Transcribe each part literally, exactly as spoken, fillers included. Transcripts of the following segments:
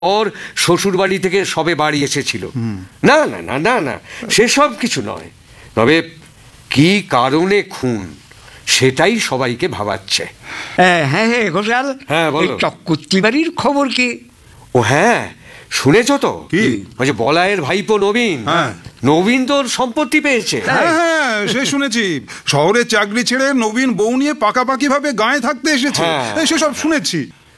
ওর শ্বশুর বাড়ি থেকে সবে বাড়ি এসেছিল। না না না না না সেসব কিছু নয়, তবে কি কারণে খুন সেটাই সবাইকে ভাবাচ্ছে। হ্যাঁ হ্যাঁ ঘোষাল, হ্যাঁ বলো। চক্রবর্তী বাড়ির খবর কি? ও হ্যাঁ, শুনেছ তো? কি? ওই যে বলায়ের ভাইপো নবীন, হ্যাঁ। নবীন তোর সম্পত্তি পেয়েছে। হ্যাঁ হ্যাঁ সে শুনেছি, শহরে চাকরি ছেড়ে নবীন বউ নিয়ে পাকাপাকি ভাবে গায়ে থাকতে এসেছে, হ্যাঁ। সেসব শুনেছি।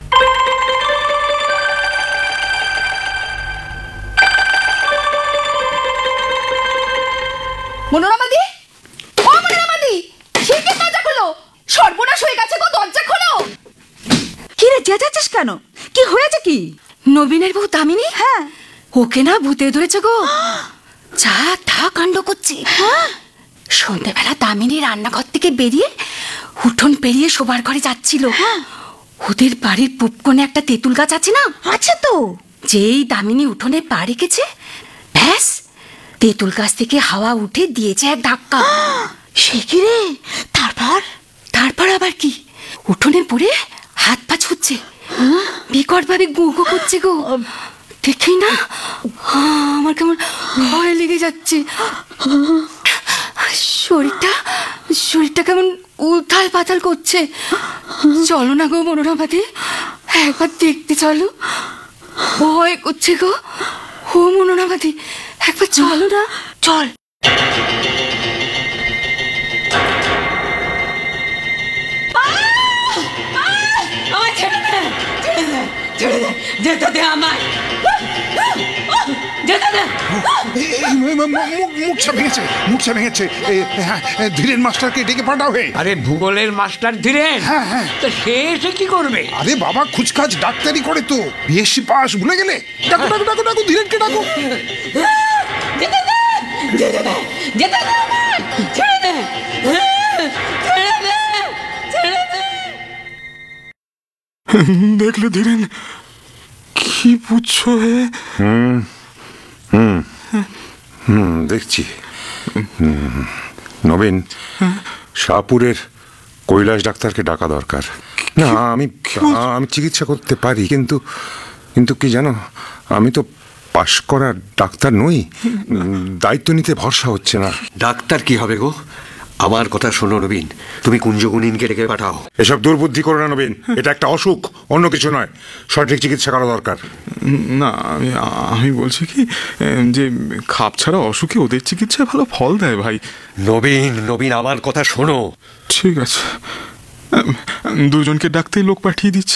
মনোরমাদি, ও মনোরমাদি, শিগগির দরজা খোলো, সর্বনাশ হয়ে গেছে গো, দরজা খোলো। কি রে, চেঁচাচ্ছিস কেন? কি হয়েছে কি? নবীনের বউ দামিনী, হ্যাঁ, ওকে না ভূতে ধরেছে গো। যা তা কাণ্ড করছে। সন্ধ্যেবেলা দামিনী রান্নাঘর থেকে বেরিয়ে উঠোন পেরিয়ে শোবার ঘরে যাচ্ছিল। ওদের বাড়ির পূব কোণে একটা তেঁতুল গাছ আছে না? আছে তো। যেই দামিনী উঠোনে পা রেখেছে, ব্যাস তেঁতুল গাছ থেকে হাওয়া উঠে দিয়েছে এক ধাক্কা। সে কি রে? তারপর? তারপর আবার কি, উঠোনে পড়ে হাত পা ছুটছে, বিকট ভাবে গু গু করছে গো। দেখি না আমার কেমন ভয় লেগে যাচ্ছে। শরীরটা শরীরটা কেমন উথাল পাতাল করছে। চলো না গো মনোরমাদি, একবার দেখতে চলো। ভয় করছে গো। ও মনোরমাদি, একবার চলো না। চল। আমার ছেড়ে দে, ছেড়ে দে, ছেড়ে দে, যেতে দে আমায়, যেতে দে। মুখটা ভেঙেছে, মুখটা ভেঙেছে। ধীরেন মাস্টারকে ডেকে পাঠাও হে। আরে ভূগোলের মাস্টার ধীরেন, হ্যাঁ হ্যাঁ। তো সে এসে কি করবে? আরে বাবা খুচকাজ ডাক্তারি করে তো, বিএসসি পাস, ভুলে গেলে? ডাকো ডাকো ডাকো ডাকো, ধীরেনকে ডাকো। যেতে দে, যেতে দে, যেতে দে আমায়, ছেড়ে দে, ছেড়ে দে, ছেড়ে দে। দেখলে ধীরেন, কি বুঝছো হে? হুম হুম হুম দেখছি। নবীন, শাহপুরের কৈলাস ডাক্তারকে ডাকা দরকার। না, আমি আমি চিকিৎসা করতে পারি, কিন্তু কিন্তু কি জানো, আমি তো পাশ করা ডাক্তার নই, দায়িত্ব নিতে ভরসা হচ্ছে না। ডাক্তার কি হবে গো? আমার কথা শোনো নবীন, তুমি কুঞ্জগুণিনকে ডেকে পাঠাও। এসব দুর্বুদ্ধি করো না নবীন, এটা একটা অসুখ, অন্য কিছু নয়। সঠিক চিকিৎসা করা দরকার। না, আমি আমি বলছি কি যে খাপ ছাড়া অসুখে ওদের চিকিৎসায় ভালো ফল দেয় ভাই। নবীন নবীন আমার কথা শোনো। ঠিক আছে, দুজনকে ডাকতে লোক পাঠিয়ে দিচ্ছি।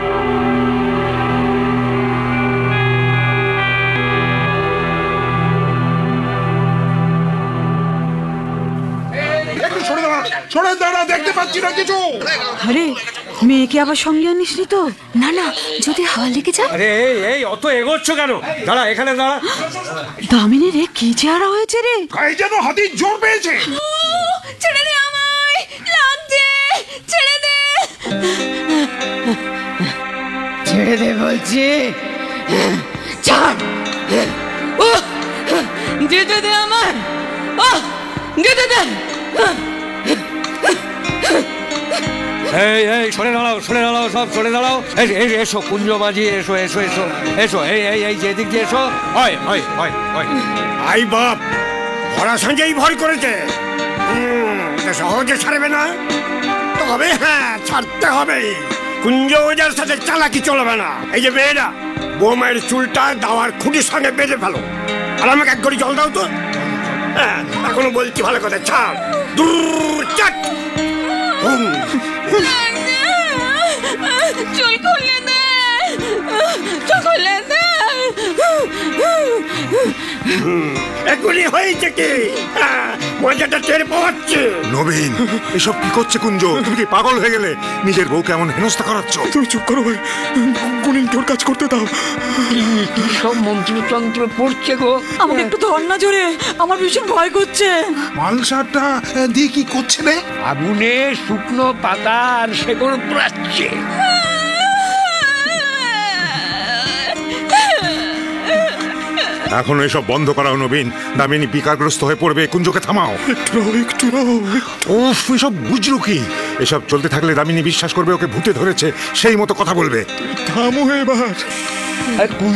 সরে দাঁড়া, দেখতে পাচ্ছি না কিছু। আরে মেয়েকে আবার সঙ্গে আনিসনি তো? না না, যদি হাওয়া লেগে যায়। আরে এই এই অত এগোচ্ছ কেন? দাঁড়া, এখানে দাঁড়া। দামিনী রে, কি চেহারা হয়েছে রে? গায়ে যেন হাতির জোর পেয়েছে। ছেড়ে দে আমায়, লাগছে, ছেড়ে দে, ছেড়ে দে বলছি, ছাড়, ও যেতে দে আমায়, ও যেতে দে। এই এই সরে দাঁড়াও, সরে দাঁড়াও, সব সরে দাঁড়াও। এই এই এসো কুঞ্জ মাঝি, এসো এসো এসো এসো। এই এই এই যে দিক দিয়ে এসো। হয় হয় হয় হয়। আই বাপ, ভরা সাঁঝেই ভয় করেছে, সহজে ছাড়বে না। তবে হ্যাঁ, ছাড়তে হবে। কুঞ্জ ওজার সাথে চালাকি চলবে না। এই যে মেয়েরা, বৌমায়ের চুলটা দাওয়ার খুঁটির সঙ্গে বেঁধে ফেলো, আর আমাকে এক গড়ি জল দাও তো। হ্যাঁ, এখনো বলছি ভালো কথা, ছাড়। দূর চাট। চুল খুলে দে, চুল খুলে দে। এগুলি হয়েছে কি? হ্যাঁ, মজাটা টের পাওয়াচ্ছে। নবীন, এসব কি করছে কুঞ্জ? তুমি কি পাগল হয়ে গেলে? নিজের বউকে এমন হেনস্থা করাচ্ছ? তুমি চুপ করো ভাই, গুণিনকে ওর কাজ করতে দাও। কি সব মন্ত্রতন্ত্র পড়ছে গো? আমাকে একটু ধর না জোরে, আমার ভীষণ ভয় করছে। মালসাটা দিয়ে কি করছে রে? আগুনে শুকনো পাতা আর শেকড় পোড়াচ্ছে। এখন এসব বন্ধ করাও নবীন, দামিনী বিকারগ্রস্ত হয়ে পড়বে। কুঞ্জকে থামাও। একটু একটু উফ, এসব বুঝলো কি? এসব চলতে থাকলে দামিনী বিশ্বাস করবে ওকে ভূতে ধরেছে, সেই মতো কথা বলবে। থামো এবার। আর